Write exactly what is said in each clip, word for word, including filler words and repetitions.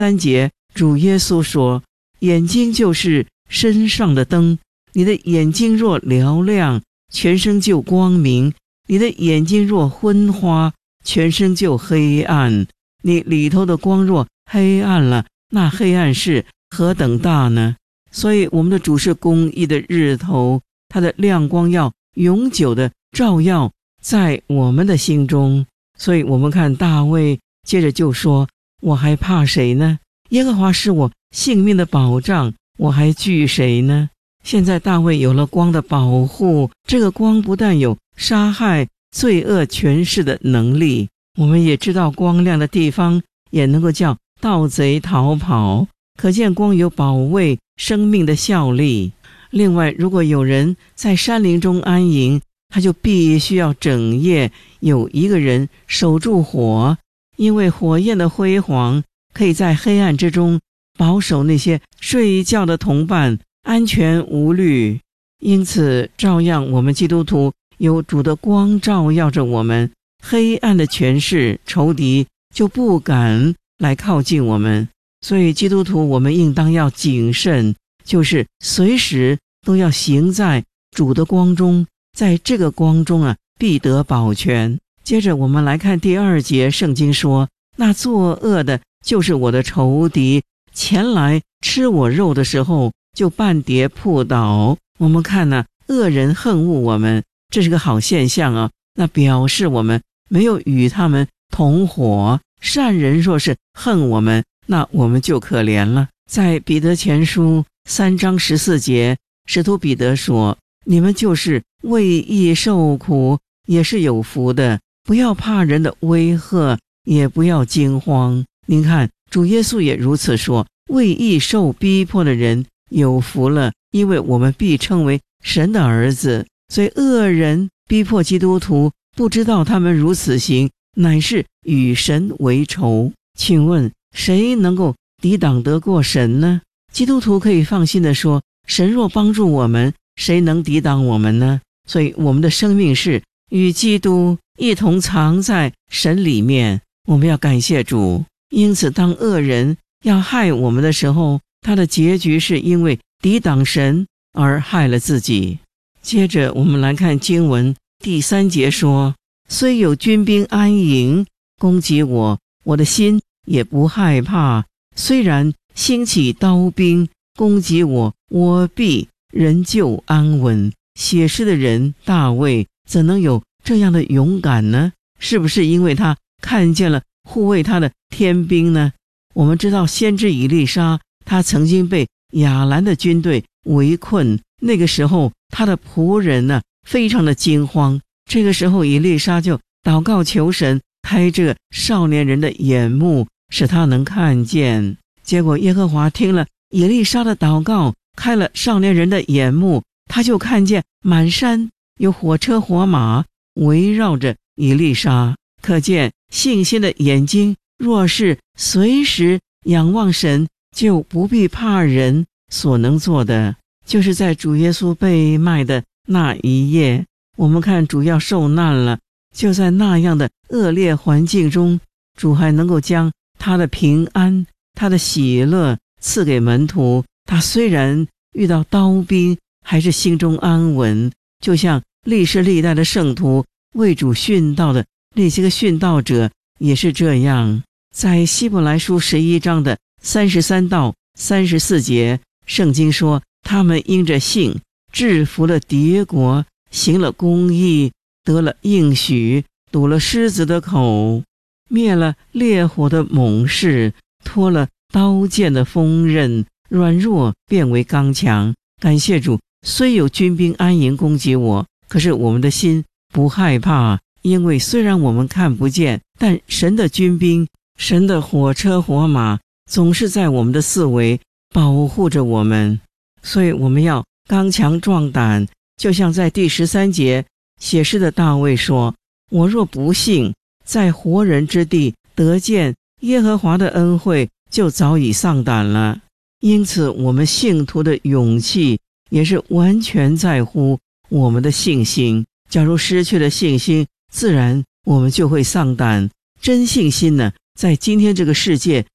三节，主耶稣说，眼睛就是身上的灯，你的眼睛若嘹亮，全身就光明；你的眼睛若昏花，全身就黑暗。你里头的光若黑暗了，那黑暗是何等大呢？所以我们的主是公义的日头，它的亮光要永久的照耀在我们的心中。所以我们看大卫接着就说，我还怕谁呢？耶和华是我性命的保障，我还惧谁呢？现在大卫有了光的保护，这个光不但有杀害罪恶权势的能力，我们也知道光亮的地方也能够叫盗贼逃跑，可见光有保卫生命的效力。另外，如果有人在山林中安营，他就必须要整夜有一个人守住火，因为火焰的辉煌可以在黑暗之中保守那些睡觉的同伴安全无虑。因此照样我们基督徒有主的光照耀着我们，黑暗的权势仇敌就不敢来靠近我们。所以基督徒我们应当要谨慎，就是随时都要行在主的光中，在这个光中啊，必得保全。接着我们来看第二节，圣经说，那作恶的就是我的仇敌，前来吃我肉的时候就半跌扑倒。我们看呢、啊，恶人恨恶我们，这是个好现象啊，那表示我们没有与他们同伙。善人若是恨我们，那我们就可怜了。在彼得前书三章十四节，使徒彼得说，你们就是为义受苦，也是有福的，不要怕人的威吓，也不要惊慌。您看主耶稣也如此说，为义受逼迫的人有福了，因为我们必称为神的儿子。所以恶人逼迫基督徒，不知道他们如此行，乃是与神为仇。请问谁能够抵挡得过神呢？基督徒可以放心地说，神若帮助我们，谁能抵挡我们呢？所以我们的生命是与基督一同藏在神里面，我们要感谢主。因此当恶人要害我们的时候，他的结局是因为抵挡神而害了自己。接着我们来看经文第三节说，虽有军兵安营攻击我，我的心也不害怕；虽然兴起刀兵攻击我，我必仍旧安稳。写诗的人大卫怎能有这样的勇敢呢？是不是因为他看见了护卫他的天兵呢？我们知道先知以利沙，他曾经被亚兰的军队围困，那个时候他的仆人呢非常的惊慌。这个时候以利沙就祷告求神开这个少年人的眼目，使他能看见。结果耶和华听了以利沙的祷告，开了少年人的眼目，他就看见满山有火车火马围绕着以利沙。可见信心的眼睛若是随时仰望神，就不必怕人所能做的。就是在主耶稣被卖的那一夜，我们看主要受难了，就在那样的恶劣环境中，主还能够将他的平安他的喜乐赐给门徒。他虽然遇到刀兵，还是心中安稳，就像历世历代的圣徒为主殉道的那些个殉道者也是这样。在希伯来书十一章的三十三到三十四节，圣经说，他们因着信制服了敌国，行了公义，得了应许，堵了狮子的口，灭了烈火的猛士，脱了刀剑的锋刃，软弱变为刚强。感谢主，虽有军兵安营攻击我，可是我们的心不害怕，因为虽然我们看不见，但神的军兵，神的火车火马总是在我们的四围保护着我们。所以我们要刚强壮胆，就像在第十三节写诗的大卫说，我若不信在活人之地得见耶和华的恩惠，就早已丧胆了。因此我们信徒的勇气也是完全在乎我们的信心。假如失去了信心，自然我们就会丧胆。真信心呢，在今天这个世界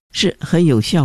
是很有效